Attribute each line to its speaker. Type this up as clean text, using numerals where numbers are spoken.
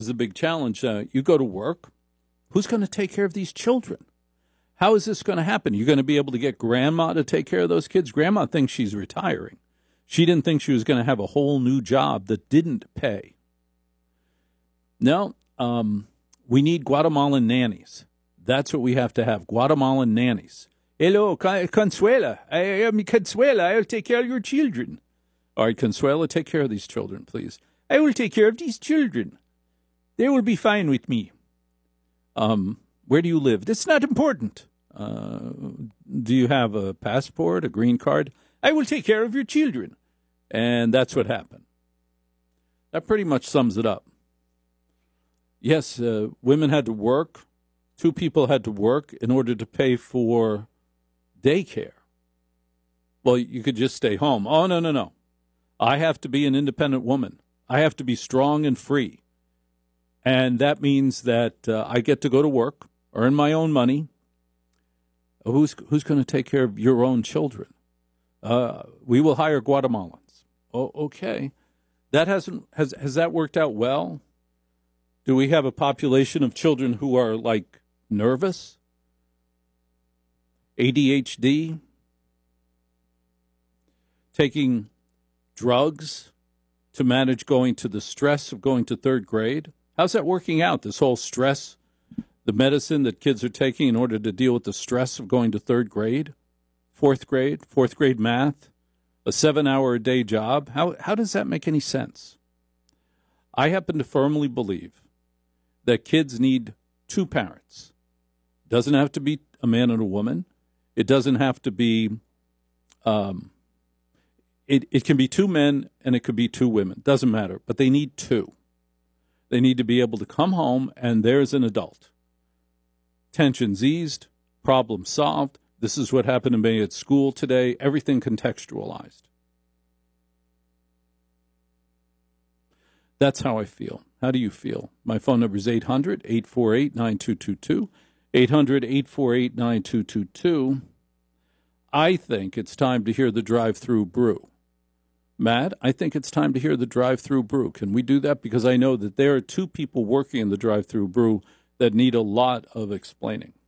Speaker 1: is a big challenge. You go to work. Who's going to take care of these children? How is this going to happen? You're going to be able to get grandma to take care of those kids? Grandma thinks she's retiring. She didn't think she was going to have a whole new job that didn't pay. No, we need Guatemalan nannies. That's what we have to have, Guatemalan nannies. Hello, Consuela. I am Consuela. I'll take care of your children. All right, Consuela, take care of these children, please. I will take care of these children. They will be fine with me. Where do you live? That's not important. Do you have a passport, a green card? I will take care of your children. And that's what happened. That pretty much sums it up. Yes, women had to work. Two people had to work in order to pay for daycare. Well, you could just stay home. Oh, no. I have to be an independent woman. I have to be strong and free. And that means that I get to go to work, earn my own money. Who's going to take care of your own children? We will hire Guatemalans. Oh, okay. That has that worked out well? Do we have a population of children who are like nervous? ADHD? Taking drugs to manage going to the stress of going to third grade? How's that working out, this whole stress, the medicine that kids are taking in order to deal with the stress of going to third grade, fourth grade math, a 7-hour-a-day job? How does that make any sense? I happen to firmly believe that kids need two parents. It doesn't have to be a man and a woman. It doesn't have to be, it can be two men and it could be two women. Doesn't matter, but they need two. They need to be able to come home and there's an adult. Tensions eased, problem solved. This is what happened to me at school today. Everything contextualized. That's how I feel. How do you feel? My phone number is 800-848-9222. 800-848-9222. I think it's time to hear the drive-through brew. Matt, I think it's time to hear the drive-through brew. Can we do that? Because I know that there are two people working in the drive-through brew that need a lot of explaining.